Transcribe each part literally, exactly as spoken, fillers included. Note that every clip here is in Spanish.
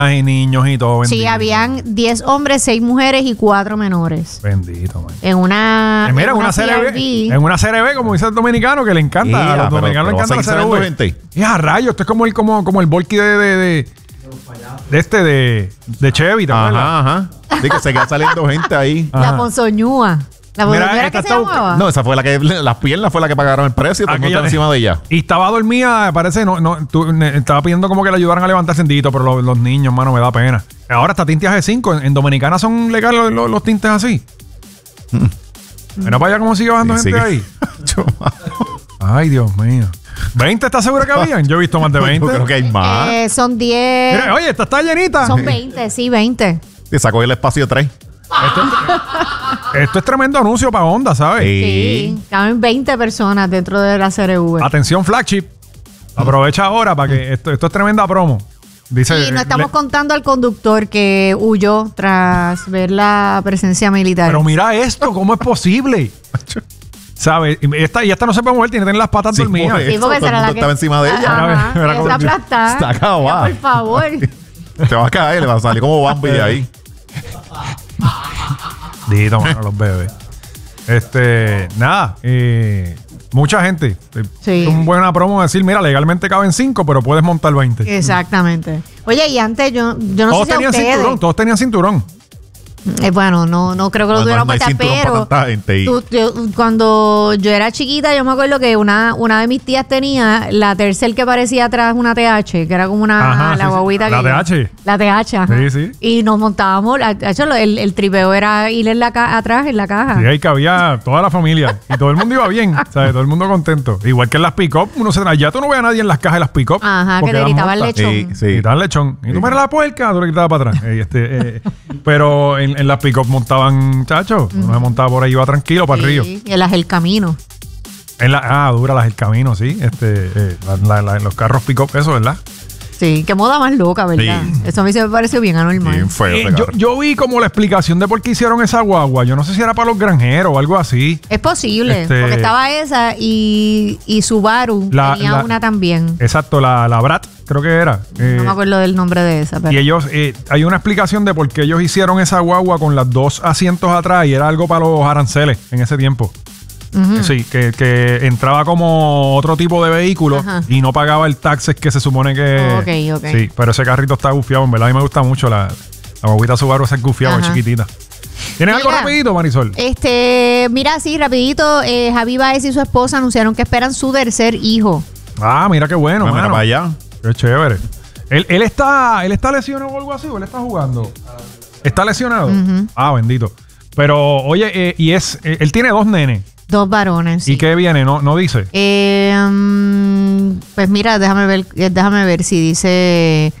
y niños y todo. Bendito. Sí, habían diez hombres, seis mujeres y cuatro menores. Bendito, man. En una. Eh, mira, en una, una serie C R V. B. En una serie B, como dice el dominicano, que le encanta. Yeah, a los pero, dominicanos pero le encanta la serie B. gente. Y a rayos, esto es como el, como, como el Volky de, de, de, de este, de, de Chevy, ¿te acuerdas? Ajá, ajá. Sí, que se queda saliendo gente ahí. La Ajá. ponzoñúa. La Mira, ponzoñúa esta que se está llamaba. No, esa fue la que, las piernas fue la que pagaron el precio, todo el mundo Aquella- está encima de ella. Y estaba dormida, parece, no, no, tú, ne- estaba pidiendo como que le ayudaran a levantarse sentito, pero los, los niños, mano, me da pena. Ahora hasta tintes G cinco, en, en Dominicana son legales los, los, los tintes así. Mira para allá cómo sigue bajando Sí, gente sigue. ahí. Ay, Dios mío. ¿veinte estás seguro que habían? Yo he visto más de veinte. Yo creo que hay más. Eh, son diez. Mira, oye, esta está llenita. Son veinte, sí, veinte. Te sacó el espacio tres. Esto, esto es tremendo anuncio para Honda, ¿sabes? Sí. Caben veinte personas dentro de la C R V. Atención, flagship. Aprovecha ahora para que esto, esto es tremenda promo. Dice, Y no estamos le- contando al conductor que huyó tras ver la presencia militar. Pero mira esto, ¿cómo es posible? ¿Sabes? Y esta, y esta no se puede mover, tiene que tener las patas Sí, dormidas. por Sí, porque todo el será la mundo que estaba encima de ella. Ajá, Mira, mira cómo- está aplastada. Está acabada. Por favor. Te va a caer, le va a salir como Bambi de ahí. Dito, mano, los bebés. Este, nada, eh, mucha gente. Eh, Sí. Es una buena promo decir, mira, legalmente caben cinco, pero puedes montar veinte. Exactamente. Oye, y antes yo, yo no todos sé si a tenían ustedes... cinturón, todos tenían cinturón. Eh, bueno, no, no creo que lo No, tuvieran no hay puesta, cinturón para pero tanta gente y- tú- yo- cuando yo era chiquita, yo me acuerdo que una, una de mis tías tenía la Tercel que parecía atrás una T H, que era como una Ajá, la sí, sí. guaguita La que T H. La T H, ajá. Sí, sí. Y nos montábamos, la- de hecho, el, el tripeo era ir en la ca- atrás en la caja. Y ahí cabía toda la familia. Y todo el mundo iba bien, ¿sabes? Todo el mundo contento. Igual que en las pick-up, uno se ya tú no ves a nadie en las cajas de las pick-up. Ajá, que porque te dan gritaba el multa. lechón. Sí, sí. Y estaban lechón. Y tú me eres la puerca, tú le quitabas para atrás. Eh, este, eh, pero en, en las pick-up montaban, chacho. Uno se montaba por ahí, iba tranquilo para el río. Sí, y en las el camino. En la, ah, dura las el camino, sí. Este, eh, la- la- la- los carros pick-up, eso, ¿verdad? Sí, qué moda más loca, ¿verdad? Sí. Eso a mí se me pareció bien anormal. Bien feo. Eh, ese yo, carro. yo vi como la explicación de por qué hicieron esa guagua. Yo no sé si era para los granjeros o algo así. Es posible, Este- porque estaba esa y, y Subaru La- tenía la- una también. Exacto, la, la Brat, creo que era. Eh, No me acuerdo del nombre de esa, pero... Y ellos, eh, hay una explicación de por qué ellos hicieron esa guagua con los dos asientos atrás y era algo para los aranceles en ese tiempo. Ujú. Sí, que, que entraba como otro tipo de vehículo Ajá. y no pagaba el taxes que se supone que... Ok, ok. Sí, pero ese carrito está gufiado, en verdad. A mí me gusta mucho la, la guaguita Subaru, esa es gufiada, Ajá. chiquitita. ¿Tienes algo Mira. rapidito, Marisol? Este, mira, sí, rapidito, eh, Javi Baez y su esposa anunciaron que esperan su tercer hijo. Ah, mira qué bueno, Ah, mira mano. para allá. Qué chévere. Él, él está, él está lesionado o algo así, o él está jugando. ¿Está lesionado? Ujú. Ah, bendito. Pero, oye, eh, y es, eh, él tiene dos nenes. Dos varones. Sí. ¿Y qué viene? No, no dice. Eh, mm, pues mira, déjame ver, eh, déjame ver si dice.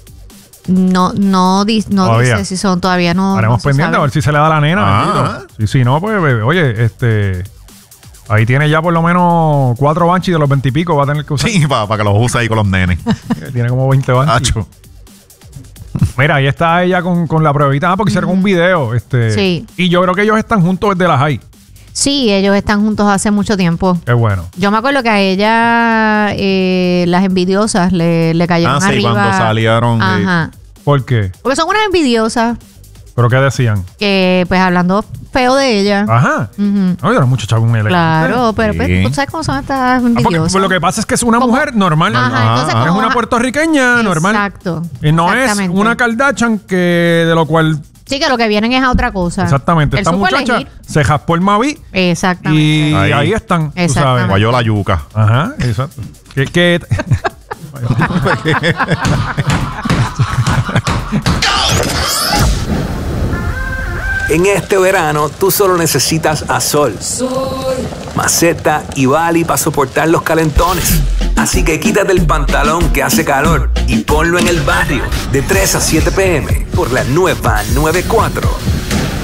No, no, di- no Todavía. dice si son todavía no. Estaremos no se pendientes a sabe. ver si se le da la nena. Ah. bendito. Sí, sí, no, pues, bebé, oye, este. Ahí tiene ya por lo menos cuatro banchis de los veintipico. Va a tener que usar. Sí, para, para que los use ahí con los nenes. Tiene como veinte banchis. Hacho. Mira, ahí está ella con, con la pruebita. Ah, porque hicieron un video. Este, Sí. Y yo creo que ellos están juntos desde la high. Sí, ellos están juntos hace mucho tiempo. Qué bueno. Yo me acuerdo que a ella eh, las envidiosas le, le cayeron Ah, sí, arriba. cuando salieron de- Ajá. ¿Por qué? Porque son unas envidiosas ¿Pero qué decían? que, pues, hablando feo de ella. Ajá. Ujú. No, yo era mucho chavo elegante. Claro, pero pues, Sí. tú sabes cómo son estas Ah, porque, envidiosas. pues, lo que pasa es que es una Como- mujer normal. Ajá, entonces es como- una puertorriqueña normal. Exacto. Y no es Exactamente. una Kardashian que de lo cual... Sí, que lo que vienen es a otra cosa. Exactamente. Él Esta supo muchacha elegir. se jaspó el Mavi Exactamente. y ahí, Ahí. están, tú sabes. Exactamente. Guayó la yuca. Ajá, exacto. Que, que- En este verano, tú solo necesitas a Sol, Maceta y Bali para soportar los calentones. Así que quítate el pantalón que hace calor y ponlo en el barrio de tres a siete p m por la nueva noventa y cuatro.